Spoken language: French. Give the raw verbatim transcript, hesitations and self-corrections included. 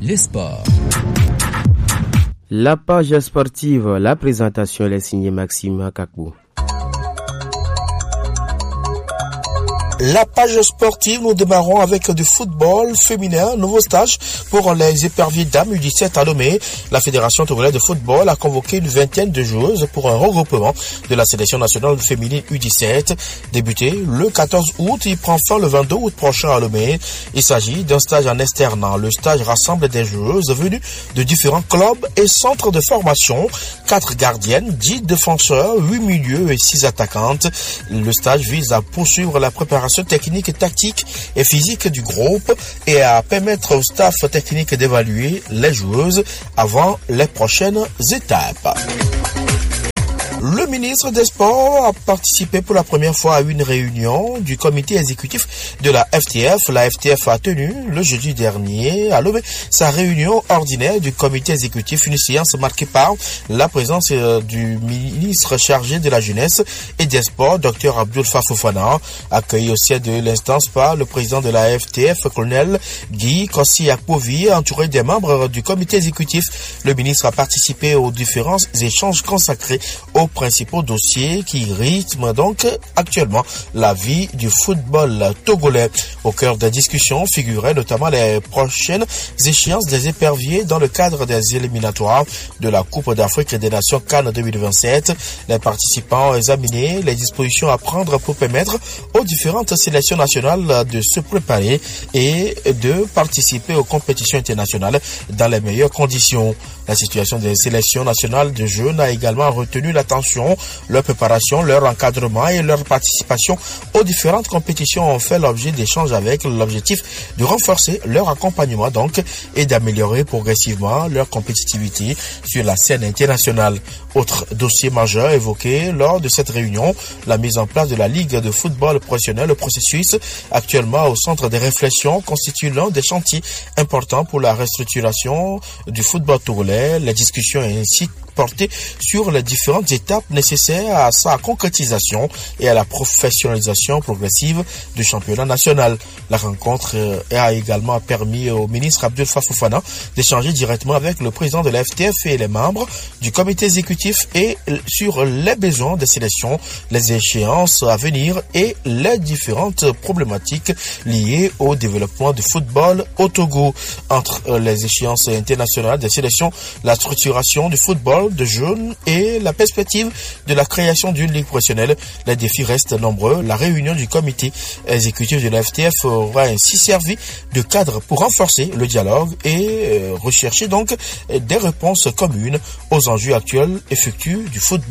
les sports. La page sportive, la présentation est signée Maxime Kakbou. La page sportive, nous démarrons avec du football féminin, nouveau stage pour les éperviers dames U dix-sept à Lomé. La Fédération togolaise de football a convoqué une vingtaine de joueuses pour un regroupement de la sélection nationale féminine U dix-sept. Débuté le quatorze août, il prend fin le vingt-deux août prochain à Lomé. Il s'agit d'un stage en externat. Le stage rassemble des joueuses venues de différents clubs et centres de formation. Quatre gardiennes, dix défenseurs, huit milieux et six attaquantes. Le stage vise à poursuivre la préparation technique, tactique et physique du groupe et à permettre au staff technique d'évaluer les joueuses avant les prochaines étapes. Le ministre des Sports a participé pour la première fois à une réunion du comité exécutif de la F T F. La F T F a tenu le jeudi dernier à Lomé sa réunion ordinaire du comité exécutif, une séance marquée par la présence du ministre chargé de la jeunesse et des sports, Dr Abdoul Fafofana, accueilli au siège de l'instance par le président de la F T F, colonel Guy Kossi Akpovi, entouré des membres du comité exécutif. Le ministre a participé aux différents échanges consacrés aux principaux dossiers qui rythment donc actuellement la vie du football togolais. Au cœur des discussions figuraient notamment les prochaines échéances des éperviers dans le cadre des éliminatoires de la Coupe d'Afrique des Nations CAN deux mille vingt-sept. Les participants ont examiné les dispositions à prendre pour permettre aux différentes sélections nationales de se préparer et de participer aux compétitions internationales dans les meilleures conditions. La situation des sélections nationales de jeunes a également retenu l'attention. Leur préparation, leur encadrement et leur participation aux différentes compétitions ont fait l'objet d'échanges avec l'objectif de renforcer leur accompagnement donc et d'améliorer progressivement leur compétitivité sur la scène internationale. Autre dossier majeur évoqué lors de cette réunion, la mise en place de la Ligue de football professionnel. Le processus actuellement au centre des réflexions constitue l'un des chantiers importants pour la restructuration du football togolais. Les discussions ainsi porter sur les différentes étapes nécessaires à sa concrétisation et à la professionnalisation progressive du championnat national. La rencontre a également permis au ministre Abdoul Fafofana d'échanger directement avec le président de la F T F et les membres du comité exécutif et sur les besoins des sélections, les échéances à venir et les différentes problématiques liées au développement du football au Togo. Entre les échéances internationales des sélections, la structuration du football de jeunes et la perspective de la création d'une ligue professionnelle, les défis restent nombreux. La réunion du comité exécutif de la F T F aura ainsi servi de cadre pour renforcer le dialogue et rechercher donc des réponses communes aux enjeux actuels et futurs du football